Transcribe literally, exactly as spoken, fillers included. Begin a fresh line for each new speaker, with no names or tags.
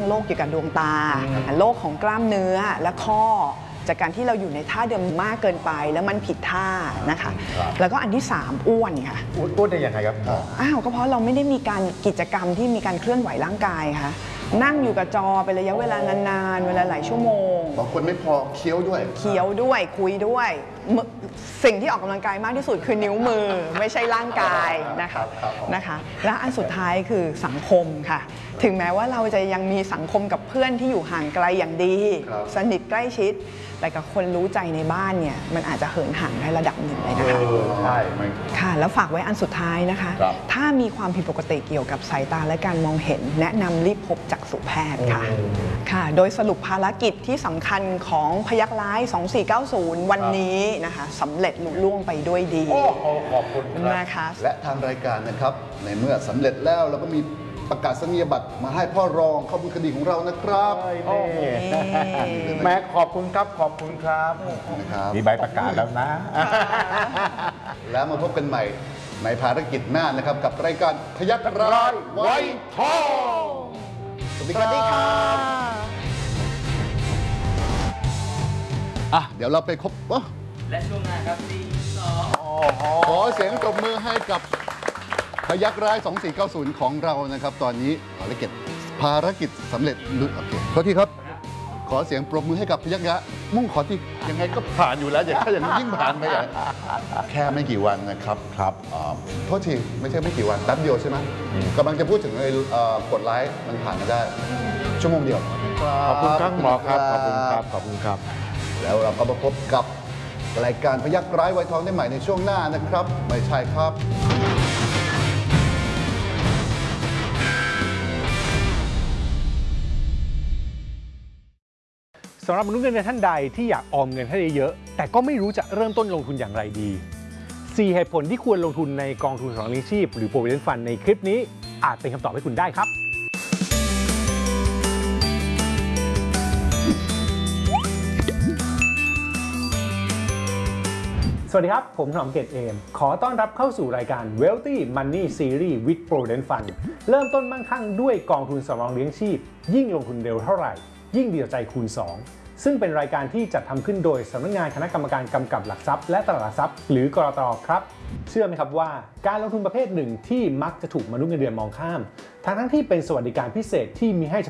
โรคเกี่ยวกับดวงตาโรคของกล้ามเนื้อและข้อจากการที่เราอยู่ในท่าเดิมมากเกินไปแล้วมันผิดท่านะคะแล้วก็อันที่สามอ้วนค่ะ
อ้วนได้ยังไงครับ
อ้าวก็เพราะเราไม่ได้มีการกิจกรรมที่มีการเคลื่อนไหวร่างกายค่ะนั่งอยู่กับจอไประยะเวลานานๆเวลาหลายชั่วโมง
บางคนไม่พอเคี้ยวด้วย
เคี้ยวด้วยคุยด้วยสิ่งที่ออกกำลังกายมากที่สุดคือนิ้วมือไม่ใช่ร่างกายนะคะนะคะและอันสุดท้ายคือสังคมค่ะถึงแม้ว่าเราจะยังมีสังคมกับเพื่อนที่อยู่ห่างไกลอย่างดีสนิทใกล้ชิดแต่กับคนรู้ใจในบ้านเนี่ยมันอาจจะเหินห่างได้ระดับหนึ่งเลยนะคะ
ใช่
ค่ะแล้วฝากไว้อันสุดท้ายนะคะถ้ามีความผิดปกติเกี่ยวกับสายตาและการมองเห็นแนะนำรีบพบจักษุแพทย์ค่ะค่ะโดยสรุปภารกิจที่สำคัญของพยัคฆ์ร้ายสองสี่เก้าศูนย์วันนี้นะคะสำเร็จลุล่วงไปด้วยดี
โอ้ขอบคุณ
นะคะ
และทางรายการนะครับในเมื่อสำเร็จแล้วเราก็มีประกาศนียบัตรมาให้พ่อรองข้อมูลคดีของเรานะครับ
แม่ขอบคุณครับขอบคุณครับมีใบประกาศแล้วนะ
แล้วมาพบกันใหม่ในภารกิจหน้านะครับกับรายการพยัคฆ์ร้ายไว้ทองสวัสดีครับอ่ะเดี๋ยวเราไปคบ
และช่วงหน้าครับสี่สอง
ขอเสียงตบมือให้กับพยัคฆ์ร้ายสองสี่เก้าศูนย์ของเรานะครับตอนนี้ภารกิจภารกิจสำเร็จโอเคขอที่ครับขอเสียงปรบมือให้กับพยัคฆ์ร้ายมุ่งขอที่ยังไงก็ผ่านอยู่แล้วอย่างถ้าอย่างยิ่งผ่านไปอย่างแค่ไม่กี่วันนะครับครับโทษทีไม่ใช่ไม่กี่วันแป๊บเดียวใช่ไหมกำลังจะพูดถึงเลยกดไลค์มันผ่านมาได้ชั่วโมงเดียว
ขอบคุณครับหมอครับขอบคุณครับขอบคุณครับ
แล้วเราก็มาพบกับรายการพยัคฆ์ร้ายไว้ทองได้ใหม่ในช่วงหน้านะครับไม่ใช่ครับ
สำหรับมนุษย์เงินเดือนท่านใดที่อยากออมเงินให้เยอะๆแต่ก็ไม่รู้จะเริ่มต้นลงทุนอย่างไรดีสี่เหตุผลที่ควรลงทุนในกองทุนสำรองเลี้ยงชีพหรือ Provident Fund ในคลิปนี้อาจเป็นคำตอบให้คุณได้ครับสวัสดีครับผมถนอมเกตเอมขอต้อนรับเข้าสู่รายการ Wealthy Money Series with Provident Fund เริ่มต้นมั่งคั่งด้วยกองทุนสำรองเลี้ยงชีพยิ่งลงทุนเร็วเท่าไหร่ยิ่งดีต่อใจคูณสองซึ่งเป็นรายการที่จัดทำขึ้นโดยสำนักงานคณะกรรมการกำกับหลักทรัพย์และตลาดหลักทรัพย์หรือกรต.ครับเชื่อไหมครับว่าการลงทุนประเภทหนึ่งที่มักจะถูกมนุษย์เงินเดือนมองข้ามทั้งทั้งที่เป็นสวัสดิการพิเศษที่มีให้